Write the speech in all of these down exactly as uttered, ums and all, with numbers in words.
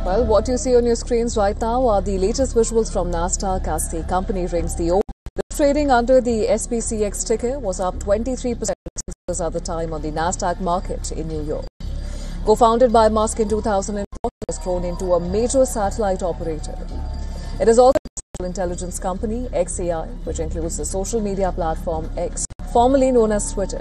Well, what you see on your screens right now are the latest visuals from Nasdaq as the company rings the open. The trading under the S P C X ticker was up twenty-three percent at the time on the Nasdaq market in New York. Co-founded by Musk in two thousand four, it has grown into a major satellite operator. It is also a intelligence company, X A I, which includes the social media platform X, formerly known as Twitter.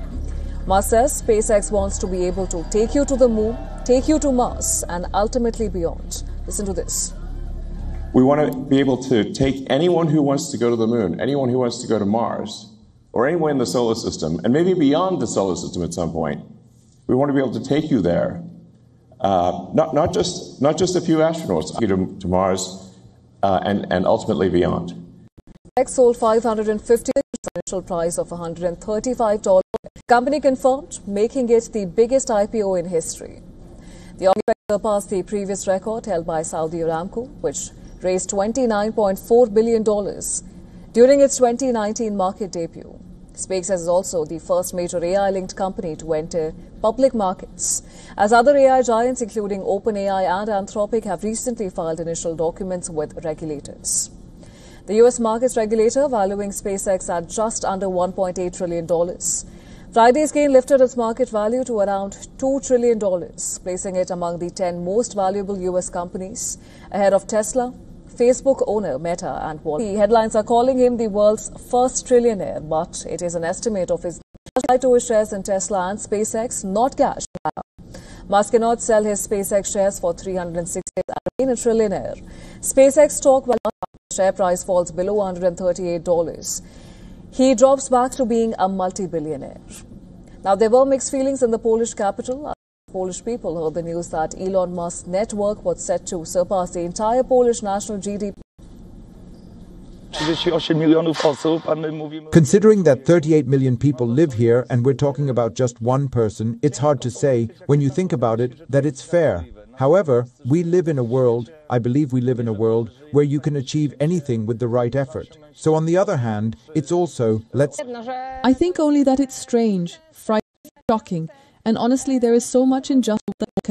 Musk says SpaceX wants to be able to take you to the moon, take you to Mars, and ultimately beyond. Listen to this. We want to be able to take anyone who wants to go to the moon, anyone who wants to go to Mars, or anyone in the solar system, and maybe beyond the solar system at some point. We want to be able to take you there. Uh, not, not, just, not just a few astronauts, to, to Mars uh, and, and ultimately beyond. X sold five hundred fifty initial price of one hundred thirty-five dollars. Company confirmed, making it the biggest I P O in history. The occupancy surpassed the previous record held by Saudi Aramco, which raised twenty-nine point four billion dollars during its twenty nineteen market debut. SpaceX is also the first major A I-linked company to enter public markets, as other A I giants, including OpenAI and Anthropic, have recently filed initial documents with regulators. The U S markets regulator valuing SpaceX at just under one point eight trillion dollars. Friday's gain lifted its market value to around two trillion dollars, placing it among the ten most valuable U S companies, ahead of Tesla, Facebook owner Meta, and Walmart. The headlines are calling him the world's first trillionaire, but it is an estimate of his tied to his shares in Tesla and SpaceX, not cash. Musk cannot sell his SpaceX shares for three hundred sixty days and remain a trillionaire. SpaceX stock, while the share price falls below one hundred thirty-eight dollars. He drops back to being a multi-billionaire. Now, there were mixed feelings in the Polish capital. Polish people heard the news that Elon Musk's network was set to surpass the entire Polish national G D P. Considering that thirty-eight million people live here and we're talking about just one person, it's hard to say, when you think about it, that it's fair. However, we live in a world, I believe we live in a world, where you can achieve anything with the right effort. So on the other hand, it's also, let's... I think only that it's strange, frightening, shocking, and honestly there is so much injustice that can